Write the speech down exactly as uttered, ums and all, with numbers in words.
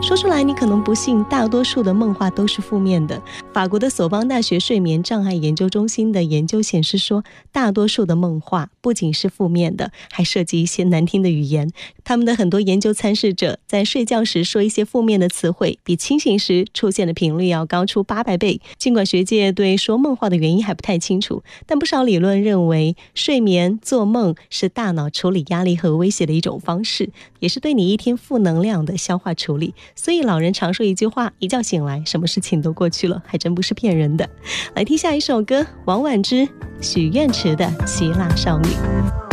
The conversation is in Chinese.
说出来你可能不信，大多数的梦话都是负面的。法国的索邦大学睡眠障碍研究中心的研究显示说，大多数的梦话不仅是负面的，还涉及一些难听的语言。他们的很多研究参试者在睡觉时说一些负面的词汇，比清醒时出现的频率要高出八百倍。尽管学界对说梦话的原因还不太清楚，但不少理论认为，睡眠做梦是大脑处理压力和威胁的一种方式，也是对你一天负能量的消化处理。所以老人常说一句话，一觉醒来什么事情都过去了，还真不是骗人的。来听下一首歌，王菀之、许愿池的希腊少女。